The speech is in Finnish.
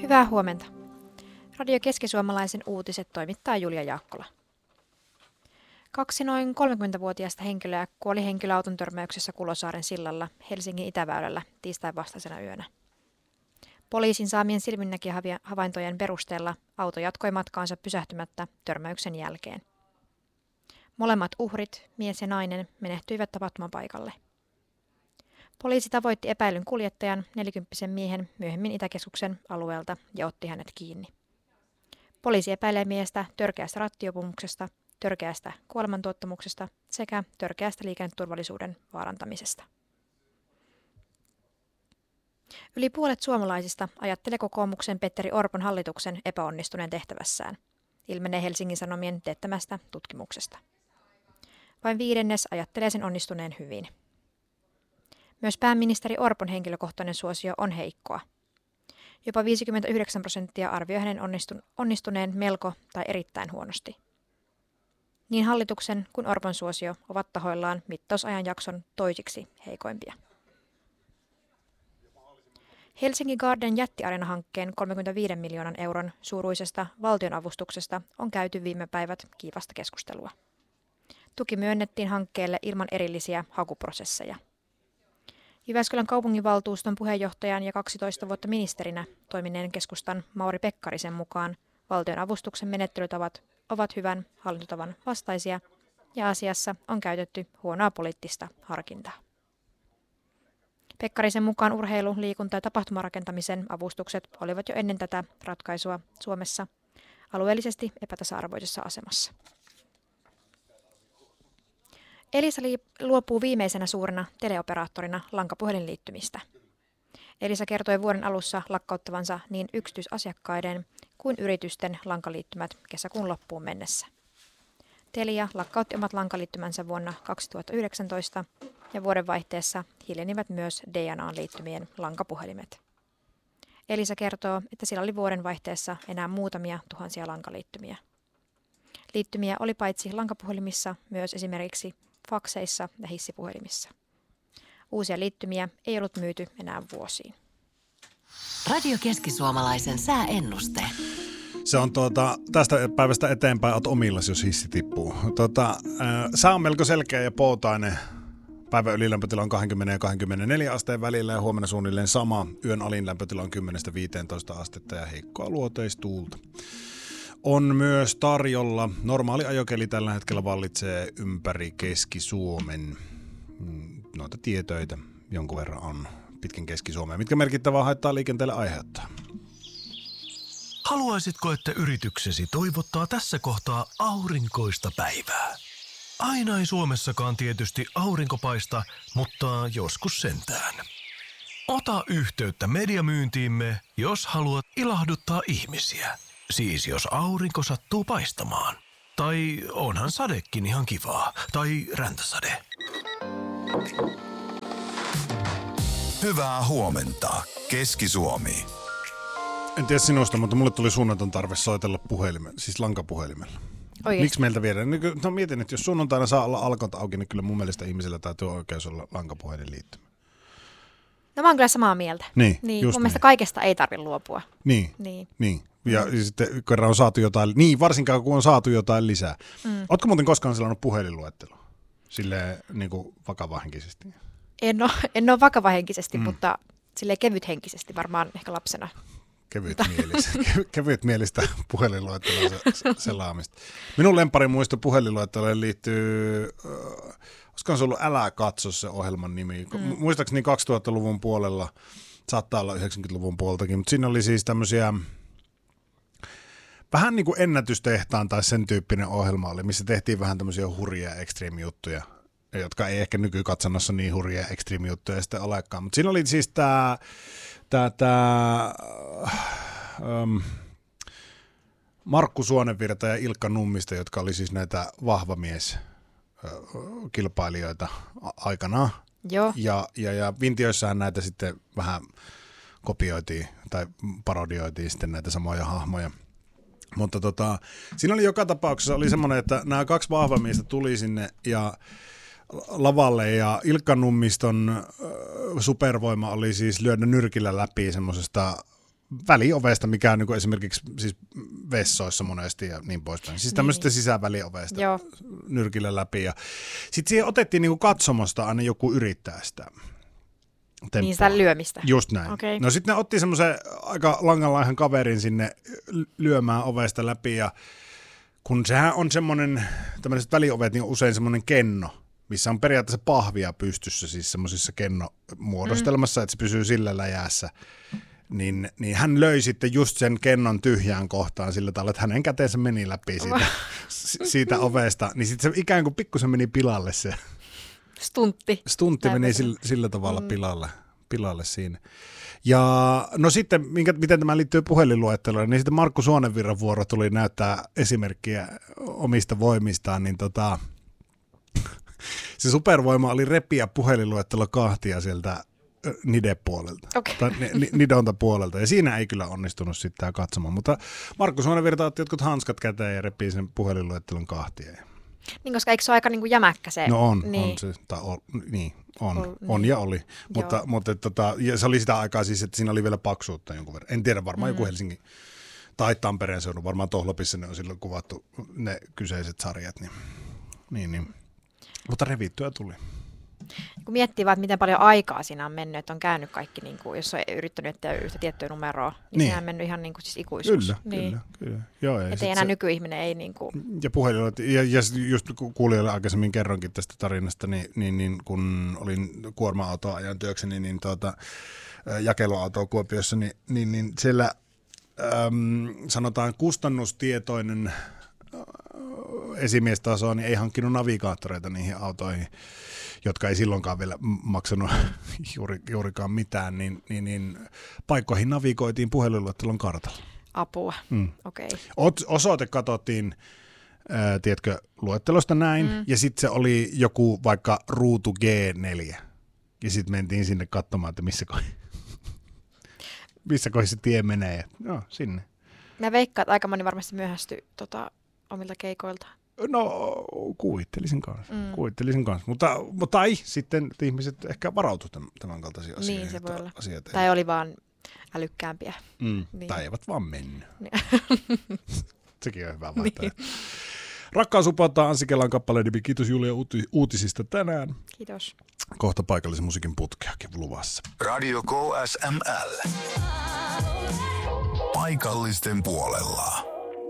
Hyvää huomenta. Radio Keskisuomalaisen uutiset toimittaa Julia Jaakkola. 2 noin 30-vuotiaista henkilöä kuoli henkilöauton törmäyksessä Kulosaaren sillalla Helsingin Itäväylällä tiistain vastaisena yönä. Poliisin saamien silminnäkijähavaintojen perusteella auto jatkoi matkaansa pysähtymättä törmäyksen jälkeen. Molemmat uhrit, mies ja nainen, menehtyivät tapahtumapaikalle. Poliisi tavoitti epäilyn kuljettajan, 40-vuotiaan miehen, myöhemmin Itäkeskuksen alueelta ja otti hänet kiinni. Poliisi epäilee miestä törkeästä rattijuopumuksesta, törkeästä kuolemantuottamuksesta sekä törkeästä liikenneturvallisuuden vaarantamisesta. Yli puolet suomalaisista ajattelee kokoomuksen Petteri Orpon hallituksen epäonnistuneen tehtävässään, ilmenee Helsingin Sanomien teettämästä tutkimuksesta. Vain 1/5 ajattelee sen onnistuneen hyvin. Myös pääministeri Orpon henkilökohtainen suosio on heikkoa. Jopa 59% arvioi hänen onnistuneen melko tai erittäin huonosti. Niin hallituksen kuin Orpon suosio ovat tahoillaan mittausajanjakson toisiksi heikoimpia. Helsingin Garden jättiareena-hankkeen 35 miljoonan euron suuruisesta valtionavustuksesta on käyty viime päivät kiivasta keskustelua. Tuki myönnettiin hankkeelle ilman erillisiä hakuprosesseja. Jyväskylän kaupunginvaltuuston puheenjohtajan ja 12 vuotta ministerinä toimineen keskustan Mauri Pekkarisen mukaan valtionavustuksen menettelytavat ovat hyvän hallintotavan vastaisia ja asiassa on käytetty huonoa poliittista harkintaa. Pekkarisen mukaan urheilu-, liikunta- ja tapahtumarakentamisen avustukset olivat jo ennen tätä ratkaisua Suomessa alueellisesti epätasa-arvoisessa asemassa. Elisa luopuu viimeisenä suurena teleoperaattorina lankapuhelinliittymistä. Elisa kertoi vuoden alussa lakkauttavansa niin yksityisasiakkaiden kuin yritysten lankaliittymät kesäkuun loppuun mennessä. Telia lakkautti omat lankaliittymänsä vuonna 2019 ja vuodenvaihteessa hiljenivät myös DNA:n liittymien lankapuhelimet. Elisa kertoo, että sillä oli vuodenvaihteessa enää muutamia tuhansia lankaliittymiä. Liittymiä oli paitsi lankapuhelimissa myös esimerkiksi fakseissa ja hissipuhelimissa. Uusia liittymiä ei ollut myyty enää vuosiin. Radio Keskisuomalaisen sääennuste. Se on tästä päivästä eteenpäin olet omillasi, jos hissi tippuu. Sää on melko selkeä ja poutainen. Päivän ylilämpötila on 20 ja 24 asteen välillä ja huomenna suunnilleen sama. Yön alinlämpötila on 10-15 astetta ja heikkoa luoteistuulta. On myös tarjolla. Normaali ajokeli tällä hetkellä vallitsee ympäri Keski-Suomen. Noita tietöitä jonkun verran on pitkin Keski-Suomea. Mitkä merkittävää haittaa liikenteelle aiheuttaa? Haluaisitko, että yrityksesi toivottaa tässä kohtaa aurinkoista päivää? Aina ei Suomessakaan tietysti aurinko paista, mutta joskus sentään. Ota yhteyttä mediamyyntiimme, jos haluat ilahduttaa ihmisiä. Siis jos aurinko sattuu paistamaan. Tai onhan sadekin ihan kivaa. Tai räntäsade. Hyvää huomenta, Keski-Suomi. En tiedä sinusta, mutta mulle tuli suunnaton tarve soitella siis lankapuhelimella. Oikeasti? Miksi meiltä viedään? No mietin, että jos sunnuntaina saa olla alkot auki, niin kyllä mun mielestä ihmisellä täytyy oikeus olla lankapuhelin liittymä. No mä oon kyllä samaa mieltä. Niin, mun mielestä kaikesta ei tarvitse luopua. Niin. Ja sitten kerran on saatu jotain, varsinkaan kun on saatu jotain lisää. Ootko muuten koskaan sellainen puhelinluettelo? Silleen niin kuin vakavahenkisesti? En ole vakavahenkisesti, mutta silleen kevythenkisesti varmaan ehkä lapsena. Kevytmielistä puhelinluettelua selaamista. Minun lemparimuisto puhelinluetteloon liittyy, olisikohan se ollut Älä katso se ohjelman nimi. Muistaakseni 2000-luvun puolella, saattaa olla 90-luvun puoltakin, mutta siinä oli siis tämmöisiä vähän niin kuin ennätystehtaan tai sen tyyppinen ohjelma oli, missä tehtiin vähän tämmöisiä hurjia extreme-juttuja, jotka ei ehkä nykykatsannossa niin hurjia extreme-juttuja sitten olekaan. Mutta siinä oli siis tämä Markku Suonenvirta ja Ilkka Nummista, jotka oli siis näitä vahvamieskilpailijoita aikanaan. Joo. Ja Vintiöissähän näitä sitten vähän kopioitiin tai parodioitiin sitten näitä samoja hahmoja. Mutta siinä oli joka tapauksessa oli semmoinen, että nämä 2 vahvamiestä tuli sinne ja lavalle ja Ilkka Nummiston supervoima oli siis lyödä nyrkillä läpi semmoisesta väliovesta, mikä on niin kuin esimerkiksi siis vessoissa monesti ja niin poispäin. Siis tämmöistä sisäväliovesta nyrkillä läpi. Ja sitten siihen otettiin niin kuin katsomosta aina joku yrittää sitä temppua. Niin sitä lyömistä. Just näin. Okay. No sitten ne otti semmoisen aika langanlaihan kaverin sinne lyömään ovesta läpi ja kun sehän on semmoinen, tämmöiset väliovet, niin on usein semmoinen kenno, missä on periaatteessa pahvia pystyssä, siis semmoisissa kennomuodostelmassa, että se pysyy sillä läjässä. Niin hän löi sitten just sen kennon tyhjään kohtaan sillä tavalla, että hänen käteensä meni läpi siitä ovesta. Niin sitten se ikään kuin pikkusen meni pilalle se. Stuntti meni sillä tavalla pilalle siinä. Ja no sitten, miten tämä liittyy puhelinluetteloon, niin sitten Markku Suonenvirran vuoro tuli näyttää esimerkkiä omista voimistaan, niin se supervoima oli repiä puhelinluettelo kahtia sieltä Nide-puolelta, tai Nidonta puolelta, ja siinä ei kyllä onnistunut sitten tämä katsomaan, mutta Markku Suonenvirta otti jotkut hanskat käteen ja repii sen puhelinluettelon kahtia. Niin, koska eikö se ole aika niin kuin jämäkkä se? No on se, tai on ja oli, mutta ja se oli sitä aikaa siis, että siinä oli vielä paksuutta jonkun verran. En tiedä, varmaan joku Helsingin tai Tampereen seudun, varmaan Tohlopissa ne on silloin kuvattu ne kyseiset sarjat, niin. Mutta revittyä tuli. Kun miettii vaan, että miten paljon aikaa siinä on mennyt, että on käynyt kaikki, niin kuin, jos on yrittänyt etsiä yhtä tiettyä numeroa, niin sehän on mennyt ihan niin kuin, siis ikuisuus. Kyllä. Joo, että ei enää nykyihminen ei niin kuin. Ja puhelimella, ja just kuulijoille aikaisemmin kerronkin tästä tarinasta, niin kun olin kuorma-autoa ajan työkseni, niin jakeluautoa Kuopiossa, niin siellä sanotaan kustannustietoinen esimiestasoa, niin ei hankkinut navigaattoreita niihin autoihin, jotka ei silloinkaan vielä maksanut juurikaan mitään, niin paikkoihin navigoitiin puhelinluettelon kartalla. Apua, okei. Osoite katsottiin, tiedätkö, luettelosta näin, ja sitten se oli joku vaikka ruutu G4, ja sitten mentiin sinne katsomaan, että missä kohdissa se tie menee, no sinne. Mä veikkaan, että aika moni varmasti myöhästyi omilta keikoilta. No, kuvittelisin kanssa. Mutta tai sitten ihmiset ehkä varautuivat tämän kaltaisia asioita. Niin, se voi olla. Tai oli vaan älykkäämpiä. Niin. Tai eivät vaan mennyt. Sekin on hyvä vaihtoehto. Niin. Rakkaus upouttaa Anssi Kelan kappaleen. Kiitos Julia uutisista tänään. Kiitos. Kohta paikallisen musiikin putkeakin luvassa. Radio KSML. Paikallisten puolella.